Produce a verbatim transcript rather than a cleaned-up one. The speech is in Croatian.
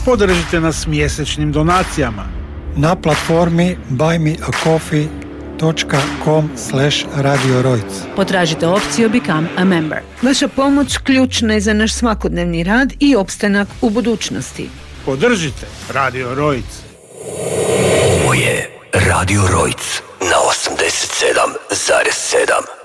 Podržite nas mjesečnim donacijama na platformi buymeacoffee.com slash Radio Rojc. Potražite opciju Become a Member. Vaša pomoć ključna je za naš svakodnevni rad i opstanak u budućnosti. Podržite Radio Rojc. Ovo je Radio Rojc na osamdeset sedam zarez sedam.